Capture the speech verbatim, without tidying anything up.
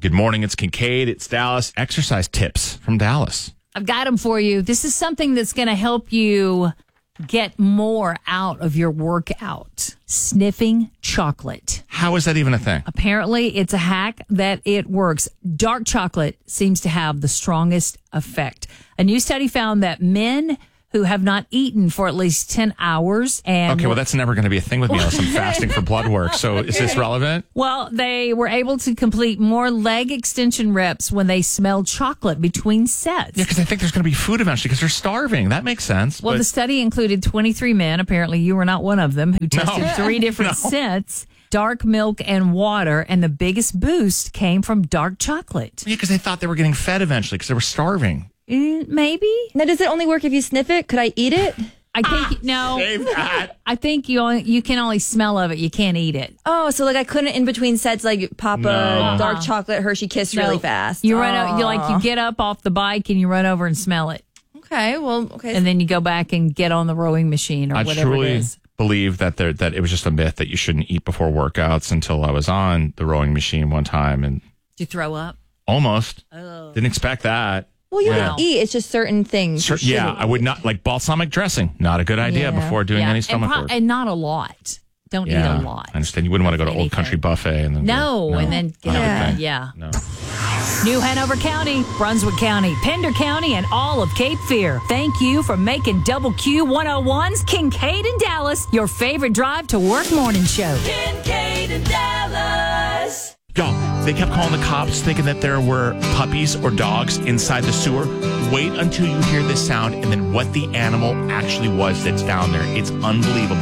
Good morning. It's Kincaid. It's Dallas. Exercise tips from Dallas. I've got them for you. This is something that's going to help you get more out of your workout. Sniffing chocolate. How is that even a thing? Apparently, it's a hack that it works. Dark chocolate seems to have the strongest effect. A new study found that men who have not eaten for at least ten hours and Okay, well, that's never going to be a thing with me unless I'm fasting for blood work. So is this relevant? Well, they were able to complete more leg extension reps when they smelled chocolate between sets. Yeah, because I think there's going to be food eventually because they're starving. That makes sense. Well, but... the study included twenty-three men. Apparently, you were not one of them who tested No. three different No. scents, dark milk and water, and the biggest boost came from dark chocolate. Yeah, because they thought they were getting fed eventually because they were starving. Mm, maybe. Now, does it only work if you sniff it? Could I eat it? I think no. Save that. I think you only, you can only smell of it. You can't eat it. Oh, so like I couldn't in between sets like pop No. a dark chocolate Hershey Kiss really No. fast. You run out. You like Aw. you get up off the bike and you run over and smell it, Okay, well, okay. and then you go back and get on the rowing machine or I whatever it truly is. believe that there that it was just a myth that you shouldn't eat before workouts until I was on the rowing machine one time and Did you throw up? almost Oh. didn't expect that. well, you Yeah. can eat. It's just certain things. Cer- you yeah, shouldn't I would eat. not like balsamic dressing. Not a good idea Yeah. before doing Yeah, any and, stomach pro- work. and not a lot. Don't yeah, eat a lot. I understand. You wouldn't want to go to Old Anything. Country Buffet and then No, go, and then get Yeah. on. Yeah. no. New Hanover County, Brunswick County, Pender County, and all of Cape Fear. Thank you for making Double Q one oh one's Kincaid and Dallas your favorite drive to work morning show. Kincaid and Dallas. Y'all, they kept calling the cops thinking that there were puppies or dogs inside the sewer. Wait until you hear this sound and then what the animal actually was that's down there. It's unbelievable.